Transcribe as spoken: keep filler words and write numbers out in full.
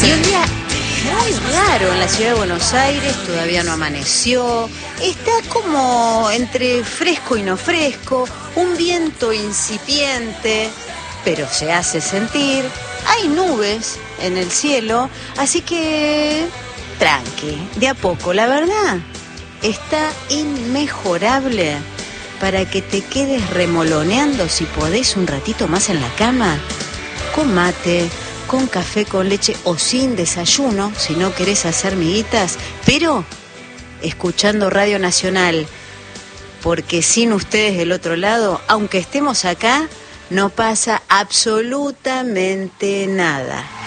Y un día muy raro en la ciudad de Buenos Aires, todavía no amaneció, está como entre fresco y no fresco, un viento incipiente, pero se hace sentir, hay nubes en el cielo, así que tranqui, de a poco, la verdad, está inmejorable para que te quedes remoloneando si podés un ratito más en la cama, con mate, con café con leche o sin desayuno, si no querés hacer miguitas, pero escuchando Radio Nacional, porque sin ustedes del otro lado, aunque estemos acá, no pasa absolutamente nada.